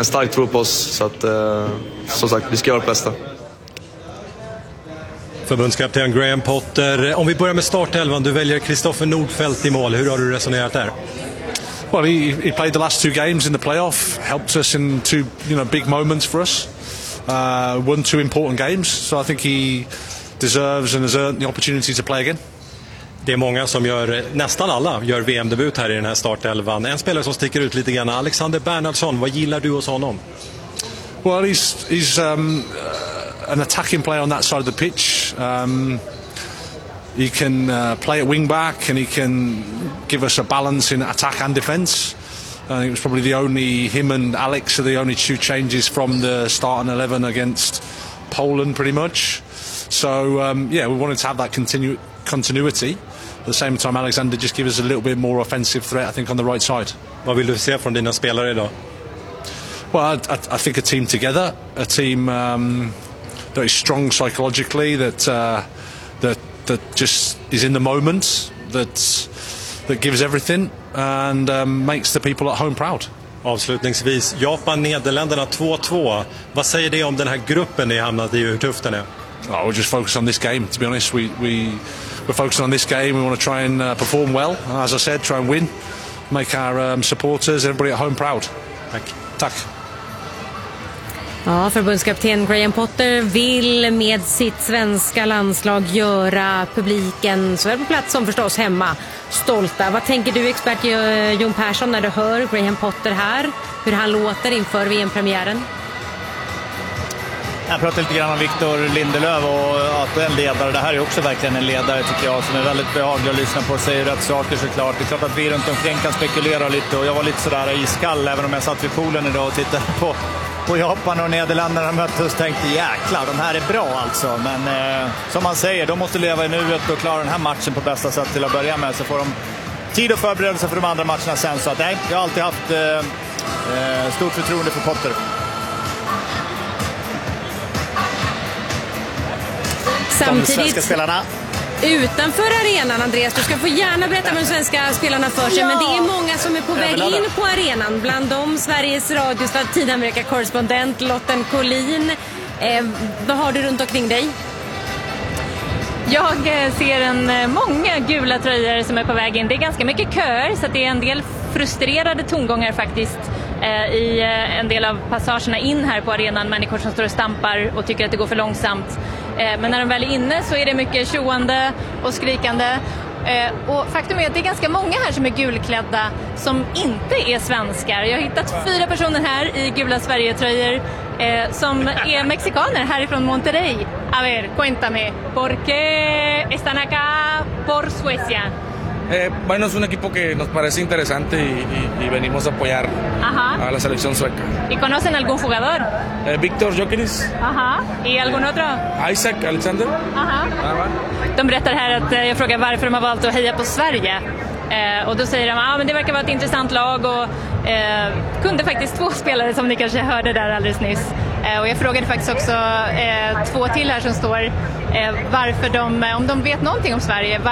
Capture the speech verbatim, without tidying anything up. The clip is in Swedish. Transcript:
en stark tro på oss. Så att, eh, som sagt, vi ska göra det bästa. Förbundskapten Graham Potter, om vi börjar med startelvan, du väljer Kristoffer Nordfeldt i mål. Hur har du resonerat där? Well, he, he played the last two games in the playoff, helped us in two, you know, big moments for us. Uh, won two important games, so I think he deserves and has earned the opportunity to play again. Det är många som gör, nästan alla gör V M-debut här i den här startelvan. En spelare som sticker ut lite grann, Alexander Bernhardsson. Vad gillar du hos honom? Well, he's he's um, an attacking player on that side of the pitch. Um, he can uh, play at wing back, and he can give us a balance in attack and defence. I think it was probably the only him and Alex are the only two changes from the starting eleven against Poland, pretty much. So um, yeah, we wanted to have that continu- continuity. At the same time, Alexander just gives us a little bit more offensive threat, I think, on the right side. Vad vill du se från dina spelare idag? Well, I, I, I think a team together, a team um, that is strong psychologically, that uh, that that just is in the moment, that that gives everything and um, makes the people at home proud. Avslutningsvis, Japan-Nederländerna två två. Vad säger det om den här gruppen ni hamnat i, hur tuff den är? Oh, we're just focused on this game, to be honest. We, we, we're focused on this game. We want to try and uh, perform well. As I said, try and win. Make our um, supporters, everybody at home proud. Tack. Tack. Ja, förbundskapten Graham Potter vill med sitt svenska landslag göra publiken, såväl på plats som förstås hemma, stolta. Vad tänker du, expert Jon Persson, när du hör Graham Potter här? Hur han låter inför V M-premiären? Jag pratar lite grann om Victor Lindelöf och att en ledare. Det här är också verkligen en ledare, tycker jag, som är väldigt behaglig att lyssna på och säger rätt saker såklart. Det är klart att vi runt omkring kan spekulera lite, och jag var lite sådär iskall även om jag satt vid poolen idag och tittade på, på Japan och Nederländerna möttes och tänkte jäklar, de här är bra alltså. Men eh, som man säger, de måste leva i nuet och klara den här matchen på bästa sätt till att börja med, så får de tid och förberedelse för de andra matcherna sen. Så att, nej, jag har alltid haft eh, eh, stort förtroende för Potter. Samtidigt, utanför arenan, Andreas, du ska få gärna berätta med de svenska spelarna för sig, ja. Men det är många som är på väg in på arenan. Bland dem Sveriges Radios Latinamerika-korrespondent Lotten Collin. Eh, vad har du runt omkring dig? Jag ser en, många gula tröjor som är på väg in. Det är ganska mycket köer, så att det är en del frustrerade tongångar faktiskt eh, i en del av passagerna in här på arenan. Människor som står och stampar och tycker att det går för långsamt. Eh, men när de väl är inne så är det mycket tjoande och skrikande. Eh, och faktum är att det är ganska många här som är gulklädda som inte är svenskar. Jag har hittat fyra personer här i gula Sverige-tröjor eh, som är mexikaner härifrån Monterrey. A ver, cuéntame, ¿por qué están acá por Suecia? Eh, bueno, es un equipo que nos parece interesante y, y, y venimos a apoyar Ajá. a la selección sueca. ¿Y conocen algún jugador? Eh, Víctor Gyökeres. Ajá. ¿Y algún otro? Isaac Alexander. Ajá. Ah, de berättar här att jag frågar varför de har valt att heja på Sverige. Eh, och då säger de att ah, det verkar vara ett intressant lag och eh, kunde faktiskt två spelare som ni kanske hörde där alldeles nyss. Eh, och jag frågade faktiskt också eh, två till här som står eh, varför de, om de vet någonting om Sverige.